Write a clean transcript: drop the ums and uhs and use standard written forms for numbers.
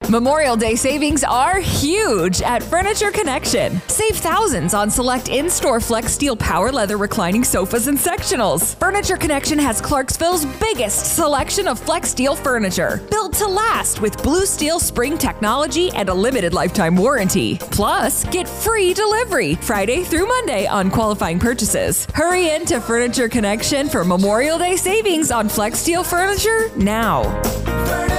Memorial Day savings are huge at Furniture Connection. Save thousands on select in-store Flex Steel Power Leather reclining sofas and sectionals. Furniture Connection has Clarksville's biggest selection of Flex Steel furniture, built to last with Blue Steel spring technology and a limited lifetime warranty. Plus, get free delivery Friday through Monday on qualifying purchases. Hurry into Furniture Connection for Memorial Day savings on Flex Steel furniture now.